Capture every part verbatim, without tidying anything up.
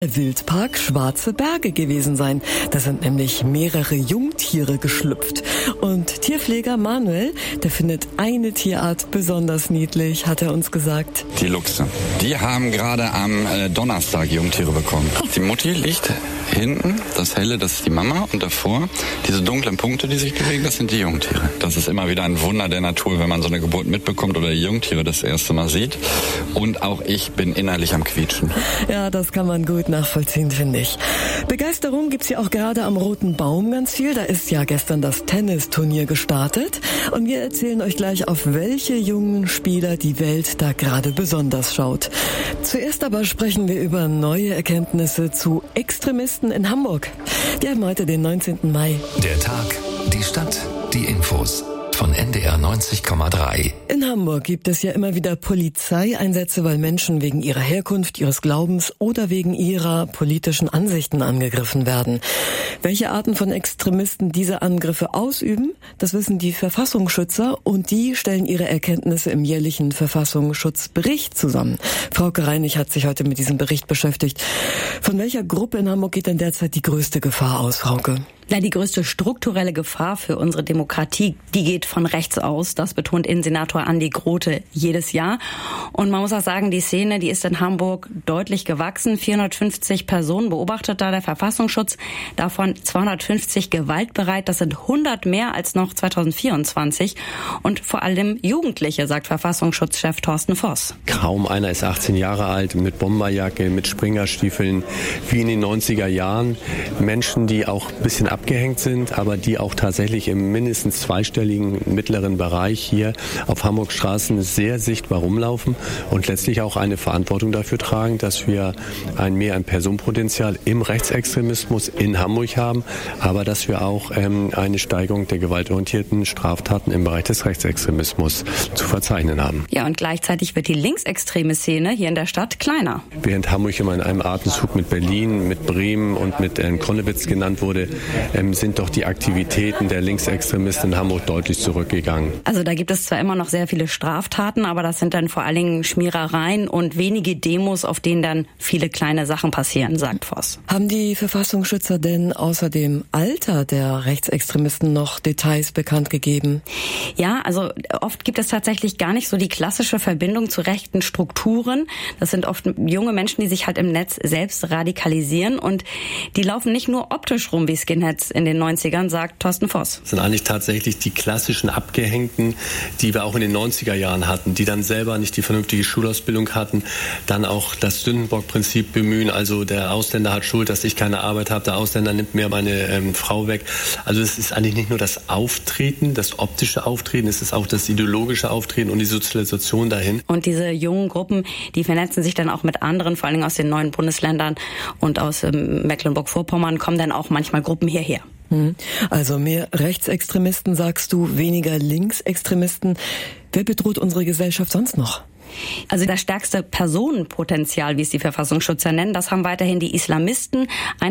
Wildpark Schwarze Berge gewesen sein. Da sind nämlich mehrere Jungtiere geschlüpft. Und Tierpfleger Manuel, der findet eine Tierart besonders niedlich, hat er uns gesagt. Die Luchse. Die haben gerade am äh, Donnerstag Jungtiere bekommen. Die Mutti liegt hinten, das helle, das ist die Mama. Und davor, diese dunklen Punkte, die sich bewegen, das sind die Jungtiere. Das ist immer wieder ein Wunder der Natur, wenn man so eine Geburt mitbekommt oder die Jungtiere das erste Mal sieht. Und auch ich bin innerlich am Quietschen. Ja, das kann man gut nachvollziehen, finde ich. Begeisterung gibt's hier auch gerade am Roten Baum ganz viel. Da ist ja gestern das Tennisturnier gestartet. Und wir erzählen euch gleich, auf welche jungen Spieler die Welt da gerade besonders schaut. Zuerst aber sprechen wir über neue Erkenntnisse zu Extremisten in Hamburg. Wir haben heute den neunzehnten Mai. Der Tag, die Stadt, die Infos. Von N D R neunzig Komma drei. In Hamburg gibt es ja immer wieder Polizeieinsätze, weil Menschen wegen ihrer Herkunft, ihres Glaubens oder wegen ihrer politischen Ansichten angegriffen werden. Welche Arten von Extremisten diese Angriffe ausüben, das wissen die Verfassungsschützer und die stellen ihre Erkenntnisse im jährlichen Verfassungsschutzbericht zusammen. Frauke Reinig hat sich heute mit diesem Bericht beschäftigt. Von welcher Gruppe in Hamburg geht denn derzeit die größte Gefahr aus, Frauke? Ja, die größte strukturelle Gefahr für unsere Demokratie, die geht von rechts aus. Das betont Innensenator Andi Grote jedes Jahr. Und man muss auch sagen, die Szene, die ist in Hamburg deutlich gewachsen. vierhundertfünfzig Personen beobachtet da der Verfassungsschutz, davon zweihundertfünfzig gewaltbereit. Das sind hundert mehr als noch zweitausendvierundzwanzig. Und vor allem Jugendliche, sagt Verfassungsschutzchef Thorsten Voss. Kaum einer ist achtzehn Jahre alt, mit Bomberjacke, mit Springerstiefeln, wie in den neunziger Jahren. Menschen, die auch ein bisschen abgehängt sind, aber die auch tatsächlich im mindestens zweistelligen mittleren Bereich hier auf Hamburgs Straßen sehr sichtbar rumlaufen und letztlich auch eine Verantwortung dafür tragen, dass wir ein mehr ein Personenpotenzial im Rechtsextremismus in Hamburg haben, aber dass wir auch ähm, eine Steigerung der gewaltorientierten Straftaten im Bereich des Rechtsextremismus zu verzeichnen haben. Ja, und gleichzeitig wird die linksextreme Szene hier in der Stadt kleiner. Während Hamburg immer in einem Atemzug mit Berlin, mit Bremen und mit äh, Konnewitz genannt wurde, ähm, sind doch die Aktivitäten der Linksextremisten in Hamburg deutlich zurückgegangen. Also da gibt es zwar immer noch sehr viele Straftaten, aber das sind dann vor allen Dingen Schmierereien und wenige Demos, auf denen dann viele kleine Sachen passieren, sagt Voss. Haben die Verfassungsschützer denn außer dem Alter der Rechtsextremisten noch Details bekannt gegeben? Ja, also oft gibt es tatsächlich gar nicht so die klassische Verbindung zu rechten Strukturen. Das sind oft junge Menschen, die sich halt im Netz selbst radikalisieren und die laufen nicht nur optisch rum wie Skinheads in den neunzigern, sagt Thorsten Voss. Das sind eigentlich tatsächlich die klassischen Abgehängten, die wir auch in den neunziger Jahren hatten, die dann selber nicht die vernünftige Schulausbildung hatten, dann auch das Sündenbock-Prinzip bemühen, also der Ausländer hat Schuld, dass ich keine Arbeit habe, der Ausländer nimmt mir meine ähm, Frau weg. Also es ist eigentlich nicht nur das Auftreten, das optische Auftreten, es ist auch das ideologische Auftreten und die Sozialisation dahin. Und diese jungen Gruppen, die vernetzen sich dann auch mit anderen, vor allen Dingen aus den neuen Bundesländern und aus ähm, Mecklenburg-Vorpommern kommen dann auch manchmal Gruppen hierher. Also mehr Rechtsextremisten, sagst du, weniger Linksextremisten. Wer bedroht unsere Gesellschaft sonst noch? Also das stärkste Personenpotenzial, wie es die Verfassungsschützer nennen, das haben weiterhin die Islamisten.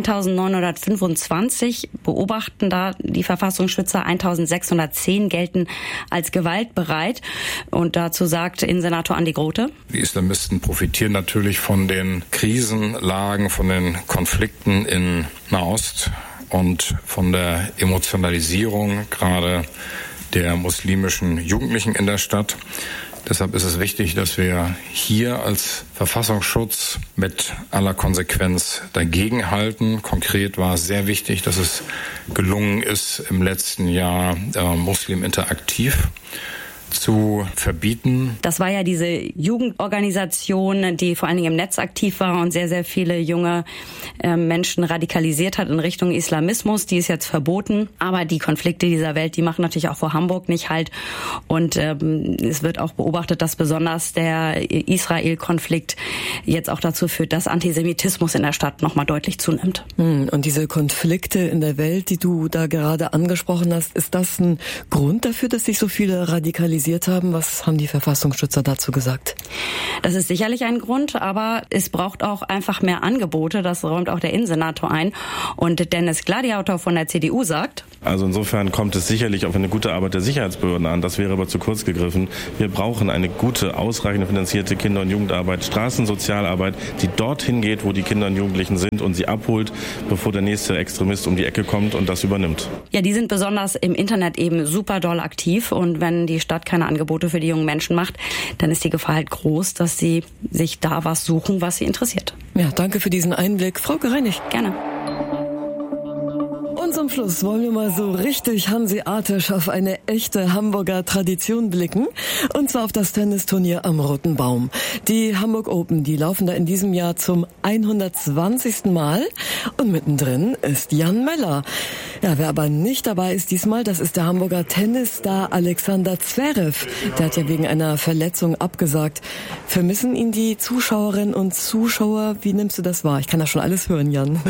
eintausendneunhundertfünfundzwanzig beobachten da die Verfassungsschützer, eintausendsechshundertzehn gelten als gewaltbereit. Und dazu sagt Innensenator Andi Grote: Die Islamisten profitieren natürlich von den Krisenlagen, von den Konflikten in Nahost und von der Emotionalisierung gerade der muslimischen Jugendlichen in der Stadt. Deshalb ist es wichtig, dass wir hier als Verfassungsschutz mit aller Konsequenz dagegenhalten. Konkret war es sehr wichtig, dass es gelungen ist, im letzten Jahr äh, Muslim Interaktiv zu verbieten. Das war ja diese Jugendorganisation, die vor allen Dingen im Netz aktiv war und sehr, sehr viele junge äh, Menschen radikalisiert hat in Richtung Islamismus. Die ist jetzt verboten. Aber die Konflikte dieser Welt, die machen natürlich auch vor Hamburg nicht halt. Und ähm, es wird auch beobachtet, dass besonders der Israel-Konflikt jetzt auch dazu führt, dass Antisemitismus in der Stadt nochmal deutlich zunimmt. Und diese Konflikte in der Welt, die du da gerade angesprochen hast, ist das ein Grund dafür, dass sich so viele radikalisieren? legalisiert haben. Was haben die Verfassungsschützer dazu gesagt? Das ist sicherlich ein Grund, aber es braucht auch einfach mehr Angebote. Das räumt auch der Innensenator ein. Und Dennis Gladiator von der C D U sagt: Also insofern kommt es sicherlich auf eine gute Arbeit der Sicherheitsbehörden an. Das wäre aber zu kurz gegriffen. Wir brauchen eine gute, ausreichend finanzierte Kinder- und Jugendarbeit, Straßensozialarbeit, die dorthin geht, wo die Kinder und Jugendlichen sind und sie abholt, bevor der nächste Extremist um die Ecke kommt und das übernimmt. Ja, die sind besonders im Internet eben super doll aktiv. Und wenn die Stadt keine Angebote für die jungen Menschen macht, dann ist die Gefahr halt groß, dass sie sich da was suchen, was sie interessiert. Ja, danke für diesen Einblick. Frau Gereinig. Gerne. Und zum Schluss wollen wir mal so richtig hanseatisch auf eine echte Hamburger Tradition blicken. Und zwar auf das Tennisturnier am Roten Baum. Die Hamburg Open, die laufen da in diesem Jahr zum hundertzwanzigsten Mal. Und mittendrin ist Jan Möller. Ja, wer aber nicht dabei ist diesmal, das ist der Hamburger Tennisstar Alexander Zverev. Der hat ja wegen einer Verletzung abgesagt. Vermissen ihn die Zuschauerinnen und Zuschauer? Wie nimmst du das wahr? Ich kann da schon alles hören, Jan.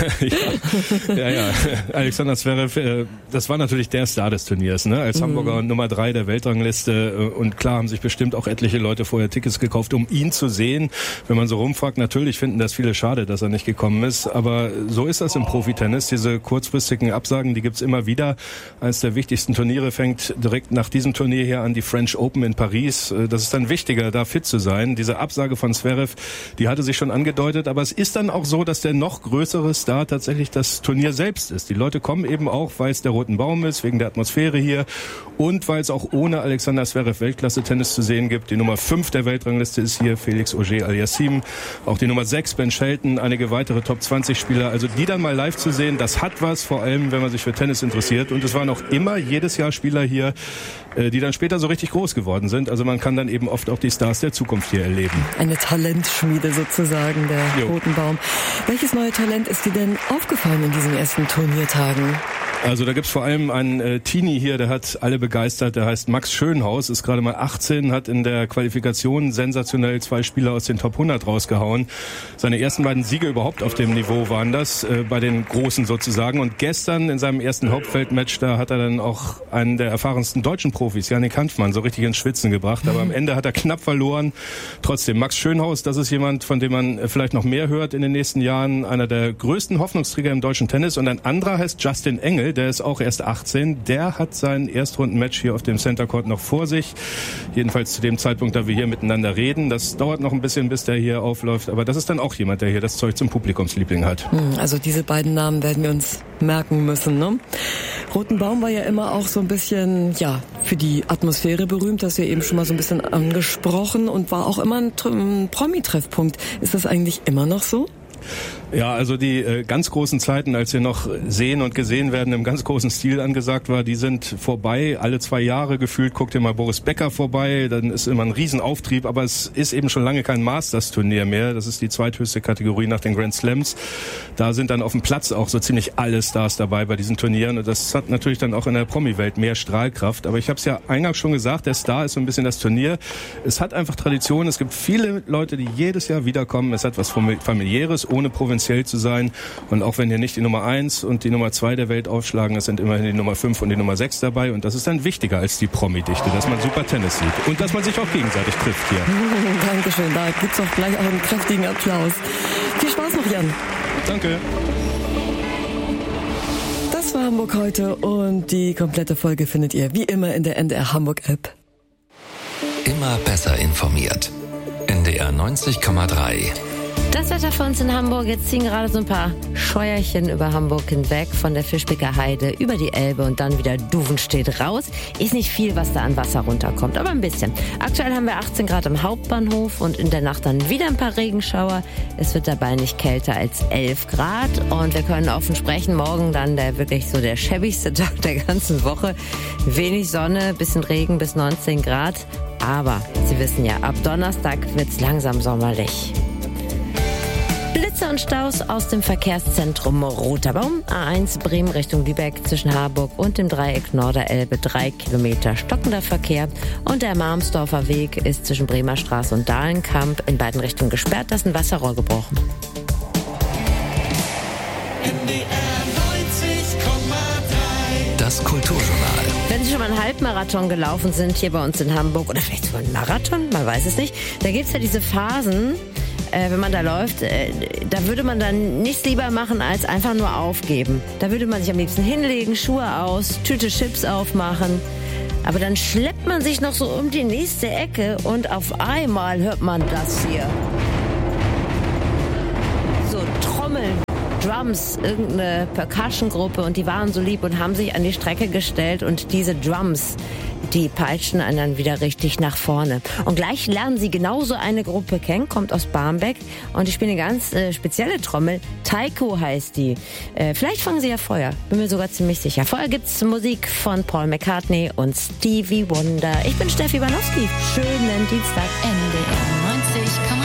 ja, ja. ja. Alexander Zverev, äh, das war natürlich der Star des Turniers, ne? Als Hamburger mhm. Nummer drei der Weltrangliste. Äh, und klar haben sich bestimmt auch etliche Leute vorher Tickets gekauft, um ihn zu sehen. Wenn man so rumfragt, natürlich finden das viele schade, dass er nicht gekommen ist. Aber so ist das im Profitennis. Diese kurzfristigen Absagen, die gibt's immer wieder. Eines der wichtigsten Turniere fängt direkt nach diesem Turnier hier an, die French Open in Paris. Äh, das ist dann wichtiger, da fit zu sein. Diese Absage von Zverev, die hatte sich schon angedeutet. Aber es ist dann auch so, dass der noch größere Star tatsächlich das Turnier selbst ist. Die Leute kommen eben auch, weil es der Roten Baum ist, wegen der Atmosphäre hier und weil es auch ohne Alexander Zverev Weltklasse-Tennis zu sehen gibt. Die Nummer fünf der Weltrangliste ist hier Felix Auger-Aliassime, auch die Nummer sechs Ben Shelton, einige weitere Top zwanzig Spieler. Also die dann mal live zu sehen, das hat was, vor allem wenn man sich für Tennis interessiert. Und es waren auch immer jedes Jahr Spieler hier, die dann später so richtig groß geworden sind. Also man kann dann eben oft auch die Stars der Zukunft hier erleben. Eine Talentschmiede sozusagen, der jo. Roten Baum. Welches neue Talent ist dir denn aufgefallen in diesen ersten Turniertagen? Also da gibt's vor allem einen äh, Teenie hier, der hat alle begeistert, der heißt Max Schönhaus, ist gerade mal achtzehn, hat in der Qualifikation sensationell zwei Spieler aus den Top hundert rausgehauen. Seine ersten beiden Siege überhaupt auf dem Niveau waren das, äh, bei den Großen sozusagen. Und gestern in seinem ersten Hauptfeldmatch, da hat er dann auch einen der erfahrensten deutschen Profis, Jannik Hanfmann, so richtig ins Schwitzen gebracht. Aber am Ende hat er knapp verloren. Trotzdem, Max Schönhaus, das ist jemand, von dem man vielleicht noch mehr hört in den nächsten Jahren. Einer der größten Hoffnungsträger im deutschen Tennis. Und ein anderer heißt Justin Engel, der ist auch erst achtzehn. Der hat sein Erstrundenmatch hier auf dem Center Court noch vor sich. Jedenfalls zu dem Zeitpunkt, da wir hier miteinander reden. Das dauert noch ein bisschen, bis der hier aufläuft. Aber das ist dann auch jemand, der hier das Zeug zum Publikumsliebling hat. Also diese beiden Namen werden wir uns merken müssen, ne? Roten Baum war ja immer auch so ein bisschen, ja, für die Atmosphäre berühmt. Das hast du ja eben schon mal so ein bisschen angesprochen und war auch immer ein, ein Promi-Treffpunkt. Ist das eigentlich immer noch so? Ja, also die äh, ganz großen Zeiten, als wir noch sehen und gesehen werden, im ganz großen Stil angesagt war, die sind vorbei. Alle zwei Jahre gefühlt, guckt ihr mal Boris Becker vorbei, dann ist immer ein Riesenauftrieb, aber es ist eben schon lange kein Masters-Turnier mehr. Das ist die zweithöchste Kategorie nach den Grand Slams. Da sind dann auf dem Platz auch so ziemlich alle Stars dabei bei diesen Turnieren und das hat natürlich dann auch in der Promi-Welt mehr Strahlkraft. Aber ich habe es ja eingangs schon gesagt, der Star ist so ein bisschen das Turnier. Es hat einfach Tradition, es gibt viele Leute, die jedes Jahr wiederkommen. Es hat was Familiäres, ohne provinziell zu sein. Und auch wenn hier nicht die Nummer eins und die Nummer zwei der Welt aufschlagen, es sind immerhin die Nummer fünf und die Nummer sechs dabei. Und das ist dann wichtiger als die Promi-Dichte, dass man super Tennis sieht. Und dass man sich auch gegenseitig trifft hier. Dankeschön, da gibt's auch gleich auch einen kräftigen Applaus. Viel Spaß noch, Jan. Danke. Das war Hamburg heute und die komplette Folge findet ihr wie immer in der N D R Hamburg App. Immer besser informiert. N D R neunzig Komma drei. Das Wetter für uns in Hamburg, jetzt ziehen gerade so ein paar Scheuerchen über Hamburg hinweg, von der Fischbecker Heide über die Elbe und dann wieder Duvenstedt raus. Ist nicht viel, was da an Wasser runterkommt, aber ein bisschen. Aktuell haben wir achtzehn Grad im Hauptbahnhof und in der Nacht dann wieder ein paar Regenschauer. Es wird dabei nicht kälter als elf Grad und wir können offen sprechen, morgen dann der wirklich so der schäbigste Tag der ganzen Woche. Wenig Sonne, bisschen Regen bis neunzehn Grad, aber Sie wissen ja, ab Donnerstag wird's langsam sommerlich. Blitze und Staus aus dem Verkehrszentrum Roter Baum. A eins Bremen Richtung Lübeck zwischen Harburg und dem Dreieck Norderelbe. Drei Kilometer stockender Verkehr. Und der Marmsdorfer Weg ist zwischen Bremer Straße und Dahlenkamp in beiden Richtungen gesperrt. Da ist ein Wasserrohr gebrochen. Das Kulturjournal. Wenn Sie schon mal einen Halbmarathon gelaufen sind hier bei uns in Hamburg oder vielleicht sogar einen Marathon, man weiß es nicht, da gibt es ja diese Phasen, äh, wenn man da läuft, äh, da würde man dann nichts lieber machen, als einfach nur aufgeben. Da würde man sich am liebsten hinlegen, Schuhe aus, Tüte Chips aufmachen. Aber dann schleppt man sich noch so um die nächste Ecke und auf einmal hört man das hier. So Trommeln, Drums, irgendeine Percussion-Gruppe und die waren so lieb und haben sich an die Strecke gestellt und diese Drums, die peitschen einen dann wieder richtig nach vorne. Und gleich lernen Sie genauso eine Gruppe kennen, kommt aus Barmbek und die spielen eine ganz äh, spezielle Trommel. Taiko heißt die. Äh, vielleicht fangen Sie ja Feuer, bin mir sogar ziemlich sicher. Vorher gibt's Musik von Paul McCartney und Stevie Wonder. Ich bin Steffi Banowski. Schönen Dienstag. N D R neunzig Komma drei